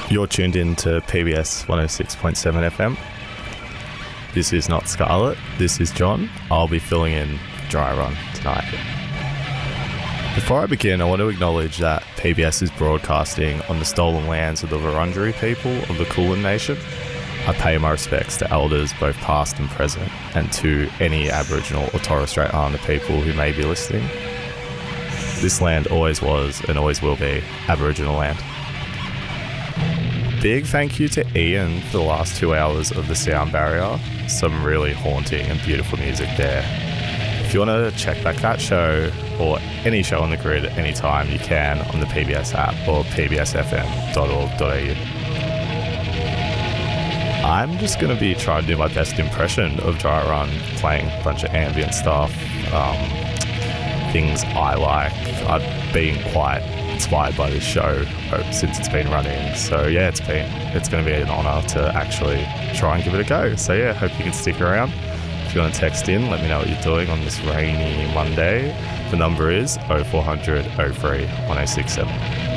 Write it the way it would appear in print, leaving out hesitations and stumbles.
You're tuned in to PBS 106.7 FM. This is not Scarlett, this is John. I'll be filling in Dry Run tonight. Before I begin, I want to acknowledge that PBS is broadcasting on the stolen lands of the Wurundjeri people of the Kulin Nation. I pay my respects to elders both past and present, and to any Aboriginal or Torres Strait Islander people who may be listening. This land always was and always will be Aboriginal land. Big thank you to Ian for the last 2 hours of the sound barrier. Some really haunting and beautiful music there. If you want to check back that show or any show on the grid at any time, you can on the PBS app or pbsfm.org.au. I'm just going to be trying to do my best impression of Dry Run, playing a bunch of ambient stuff, things I like. I've been quite inspired by this show since it's been running, so yeah, it's going to be an honour to actually try and give it a go. So yeah, hope you can stick around. If you want to text in, let me know what you're doing on this rainy Monday. The number is 0400 03 1067.